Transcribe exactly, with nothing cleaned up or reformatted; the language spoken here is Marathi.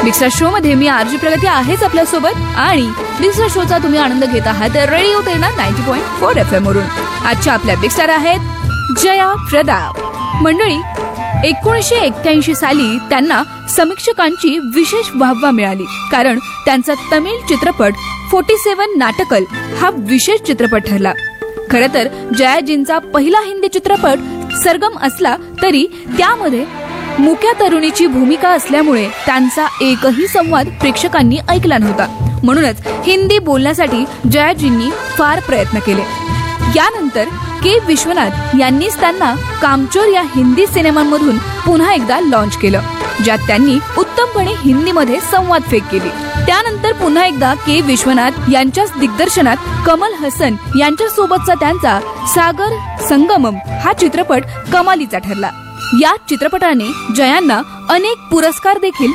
बिग स्टार शो मध्ये मी आरजी प्रगती आहेच आपल्यासोबत आणि बिग स्टार शोचा तुम्ही आनंद घेत आहात radio Terna ninety point four F M वरून. आजच्या आपल्या बिग स्टार आहेत जया प्रदा. मंडळी, एकोणीसशे एक्क्याऐंशी साली त्यांना समीक्षकांची विशेष वाहवा मिळाली, कारण त्यांचा तमिळ चित्रपट फोर्टी सेवन नाटकल हा विशेष चित्रपट ठरला. खर तर जयाजींचा पहिला हिंदी चित्रपट सरगम असला तरी त्यामध्ये मुक्या तरुणीची भूमिका असल्यामुळे त्यांचा एकही संवाद प्रेक्षकांनी ऐकला नव्हता. म्हणूनच हिंदी बोलण्यासाठी जयाजींनी फार प्रयत्न केले. यानंतर के विश्वनाथ यांनीच त्यांना कामचोर या हिंदी सिनेमांमधून पुन्हा एकदा लॉन्च केलं, ज्यात त्यांनी उत्तमपणे हिंदीमध्ये संवाद फेक केली. त्यानंतर पुन्हा एकदा के विश्वनाथ यांच्याच दिग्दर्शनात कमल हसन यांच्या सोबतचा त्यांचा सागर संगमम हा चित्रपट कमालीचा ठरला. या चित्रपटाने जयांना अनेक पुरस्कार देखील